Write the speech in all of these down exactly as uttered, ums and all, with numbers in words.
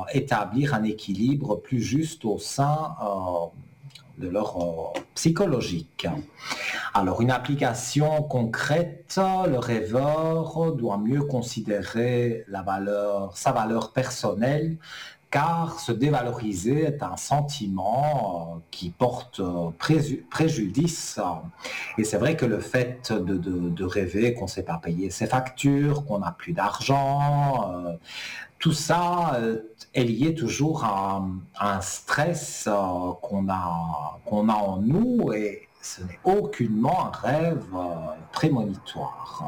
établir un équilibre plus juste au sein euh, de leur euh, psychologique. Alors, une application concrète, le rêveur doit mieux considérer la valeur, sa valeur personnelle, car se dévaloriser est un sentiment euh, qui porte euh, préju- préjudice. Et c'est vrai que le fait de, de- de rêver qu'on ne sait pas payer ses factures, qu'on n'a plus d'argent, euh, tout ça euh, est lié toujours à, à un stress euh, qu'on a, qu'on a en nous, et ce n'est aucunement un rêve euh, prémonitoire.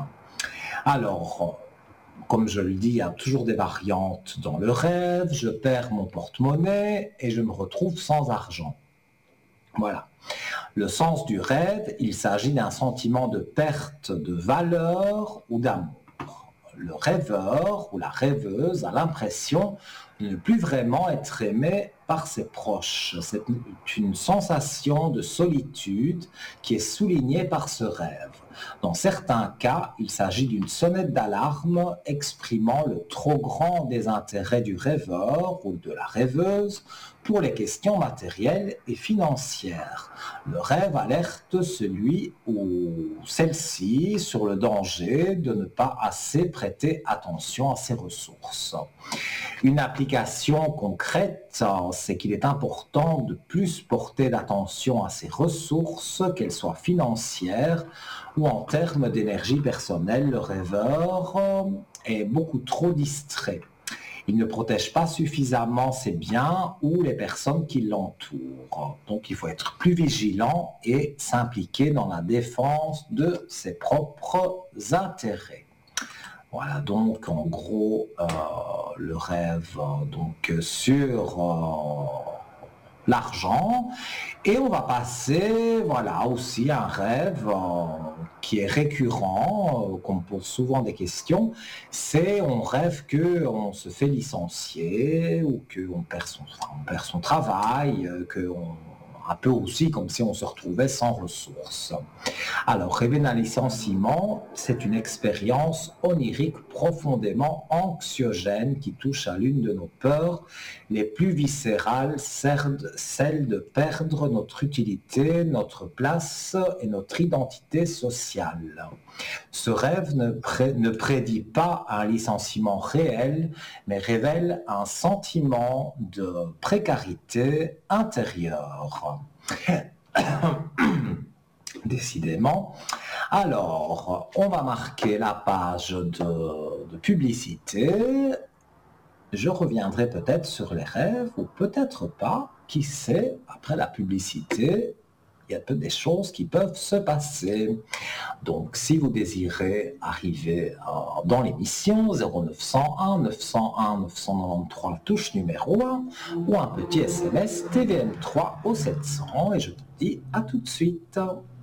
Alors, comme je le dis, il y a toujours des variantes dans le rêve. Je perds mon porte-monnaie et je me retrouve sans argent. Voilà. Le sens du rêve, il s'agit d'un sentiment de perte de valeur ou d'amour. Le rêveur ou la rêveuse a l'impression de ne plus vraiment être aimé par ses proches. C'est une sensation de solitude qui est soulignée par ce rêve. Dans certains cas, il s'agit d'une sonnette d'alarme exprimant le trop grand désintérêt du rêveur ou de la rêveuse pour les questions matérielles et financières. Le rêve alerte celui ou celle-ci sur le danger de ne pas assez prêter attention à ses ressources. Une application concrète, c'est qu'il est important de plus porter l'attention à ses ressources, qu'elles soient financières ou en termes d'énergie personnelle. Le rêveur est beaucoup trop distrait. Il ne protège pas suffisamment ses biens ou les personnes qui l'entourent. Donc il faut être plus vigilant et s'impliquer dans la défense de ses propres intérêts. Voilà donc en gros euh, le rêve euh, donc, sur euh, l'argent. Et on va passer voilà, aussi à un rêve euh, qui est récurrent, euh, qu'on me pose souvent des questions. C'est on rêve qu'on se fait licencier ou qu'on perd son, on perd son travail, euh, qu'on un peu aussi comme si on se retrouvait sans ressources. Alors, rêver d'un licenciement, c'est une expérience onirique profondément anxiogène qui touche à l'une de nos peurs les plus viscérales, celle de perdre notre utilité, notre place et notre identité sociale. Ce rêve ne, pré- ne prédit pas un licenciement réel, mais révèle un sentiment de précarité intérieure. Décidément. Alors, on va marquer la page de, de publicité. Je reviendrai peut-être sur les rêves, ou peut-être pas. Qui sait, après la publicité, il y a peut-être des choses qui peuvent se passer. Donc, si vous désirez arriver euh, dans l'émission, zéro neuf cent un neuf cent un neuf cent quatre-vingt-treize, touche numéro un, ou un petit S M S T V M trois au sept cents, et je vous dis à tout de suite.